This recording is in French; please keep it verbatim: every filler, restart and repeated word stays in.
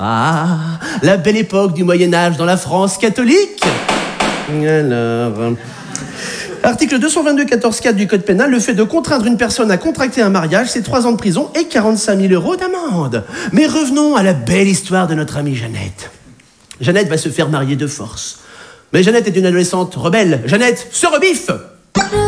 Ah, la belle époque du Moyen-Âge dans la France catholique. Alors... Article deux cent vingt-deux quatorze quatre du Code pénal, le fait de contraindre une personne à contracter un mariage, c'est trois ans de prison et quarante-cinq mille euros d'amende. Mais revenons à la belle histoire de notre amie Jeannette. Jeannette va se faire marier de force. Mais Jeannette est une adolescente rebelle. Jeannette se rebiffe.